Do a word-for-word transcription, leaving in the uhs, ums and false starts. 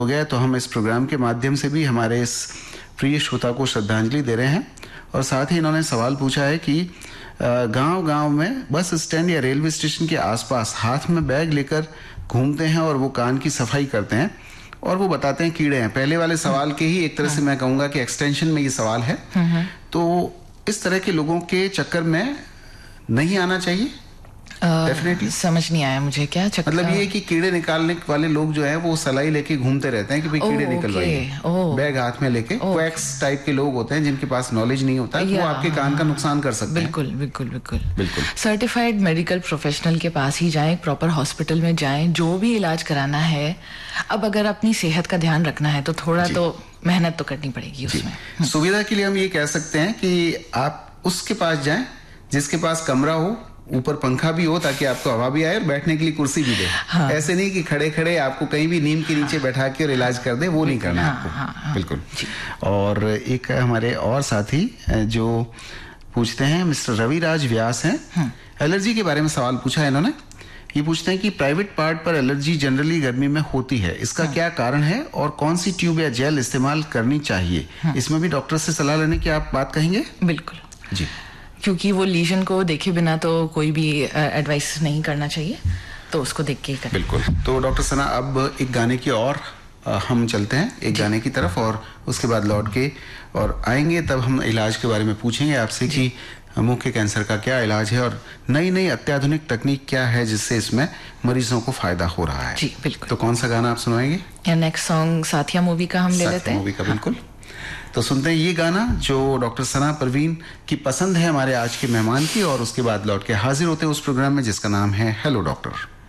हो गया, तो हम इस प्रोग्राम के माध्यम से भी हमारे इस प्रिय श्रोता को श्रद्धांजलि दे रहे हैं। और साथ ही इन्होंने सवाल पूछा है कि गांव-गांव में बस स्टैंड या रेलवे स्टेशन के आसपास हाथ में बैग लेकर घूमते हैं और वो कान की सफाई करते हैं और वो बताते हैं कीड़े हैं। पहले वाले सवाल के ही एक तरह से मैं कहूँगा कि एक्सटेंशन में ये सवाल है। तो इस तरह के लोगों के चक्कर में नहीं आना चाहिए। डेफिनेटली uh, समझ नहीं आया मुझे क्या चक्कर। मतलब ये कि कीड़े निकालने वाले लोग जो हैं वो सलाई लेके घूमते रहते हैं कि भाई कीड़े निकलवाइए, बैग हाथ में लेके। क्वैक्स टाइप के लोग होते हैं जिनके पास नॉलेज नहीं होता है, वो आपके कान का नुकसान कर सकते हैं। बिल्कुल बिल्कुल बिल्कुल बिल्कुल सर्टिफाइड मेडिकल प्रोफेशनल के पास ही जाएं, प्रॉपर हॉस्पिटल में जाएं, जो भी इलाज कराना है। अब अगर अपनी सेहत का ध्यान रखना है तो थोड़ा तो मेहनत तो करनी पड़ेगी उसमें। सुविधा के लिए हम ये कह सकते हैं कि आप उसके पास जाएं जिसके पास कमरा हो, ऊपर पंखा भी हो ताकि आपको हवा भी आए और बैठने के लिए कुर्सी भी दे। हाँ। ऐसे नहीं कि खड़े खड़े आपको कहीं भी नीम के नीचे हाँ। बैठा के और इलाज कर दे, वो नहीं करना हाँ, आपको। हाँ, हाँ, बिल्कुल। और एक हमारे और साथी जो पूछते हैं, मिस्टर रविराज व्यास हैं, हाँ। एलर्जी के बारे में सवाल पूछा है इन्होंने। ये पूछते हैं कि प्राइवेट पार्ट पर एलर्जी जनरली गर्मी में होती है, इसका हाँ। क्या कारण है और कौन सी ट्यूब या जेल इस्तेमाल करनी चाहिए? हाँ। इसमें भी डॉक्टर से सलाह लेने की आप बात कहेंगे? बिल्कुल जी, क्योंकि वो लीजन को देखे बिना तो कोई भी एडवाइस नहीं करना चाहिए, तो उसको देख के ही करें। बिल्कुल। तो डॉक्टर सना, अब एक गाने की और हम चलते हैं एक गाने की तरफ, और उसके बाद लौट के और आएंगे तब हम इलाज के बारे में पूछेंगे आपसे कि मुंह के कैंसर का क्या इलाज है और नई नई अत्याधुनिक तकनीक क्या है जिससे इसमें मरीजों को फायदा हो रहा है। जी बिल्कुल। तो कौन सा गाना आप सुनाएंगे? नेक्स्ट सॉन्ग साथिया मूवी का हम ले लेते हैं। मूवी का बिल्कुल। तो सुनते हैं ये गाना जो डॉक्टर सना परवीन की पसंद है हमारे आज के मेहमान की, और उसके बाद लौट के हाजिर होते हैं उस प्रोग्राम में जिसका नाम है हेलो डॉक्टर।